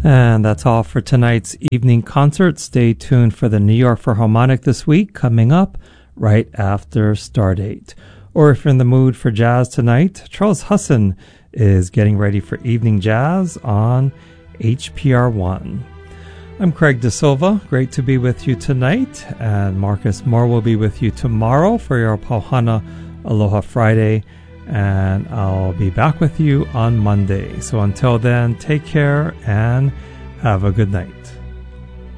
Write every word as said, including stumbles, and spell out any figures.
And that's all for tonight's evening concert. Stay tuned for the New York Philharmonic this week, coming up right after Stardate. Or if you're in the mood for jazz tonight, Charles Husson is getting ready for Evening Jazz on H P R one. I'm Craig De Silva. Great to be with you tonight. And Marcus Moore will be with you tomorrow for your Pauhana Aloha Friday. And I'll be back with you on Monday. So until then, take care and have a good night.